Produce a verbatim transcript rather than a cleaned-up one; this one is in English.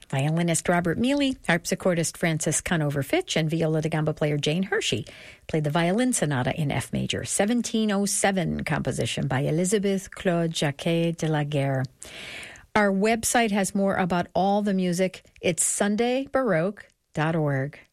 Violinist Robert Mealy, harpsichordist Francis Conover-Fitch, and viola da gamba player Jane Hershey played the Violin Sonata in F major, seventeen oh seven composition by Elizabeth Claude Jacquet de la Guerre. Our website has more about all the music. It's sunday baroque dot org.